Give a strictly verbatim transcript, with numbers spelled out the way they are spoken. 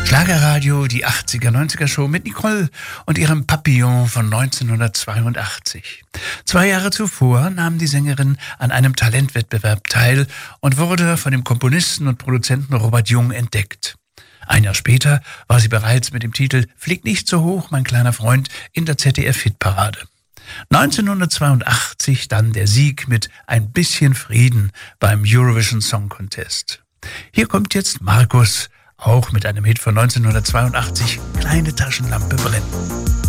Schlagerradio, die achtziger, neunziger Show mit Nicole und ihrem Papillon von neunzehnhundertzweiundachtzig. Zwei Jahre zuvor nahm die Sängerin an einem Talentwettbewerb teil und wurde von dem Komponisten und Produzenten Robert Jung entdeckt. Ein Jahr später war sie bereits mit dem Titel »Flieg nicht so hoch, mein kleiner Freund« in der Z D F-Hitparade. neunzehnhundertzweiundachtzig dann der Sieg mit »Ein bisschen Frieden« beim Eurovision Song Contest. Hier kommt jetzt Markus, auch mit einem Hit von neunzehnhundertzweiundachtzig, »Kleine Taschenlampe brennt«.